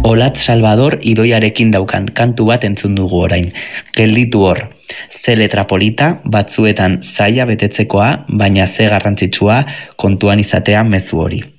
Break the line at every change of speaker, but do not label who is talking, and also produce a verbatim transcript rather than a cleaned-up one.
Olatz Salvador idoiarekin daukan kantu bat entzun dugu orain. Gelditu hor. Ze letra polita, batzuetan zaila betetzekoa, baina ze garrantzitsua kontuan izatea mezu hori.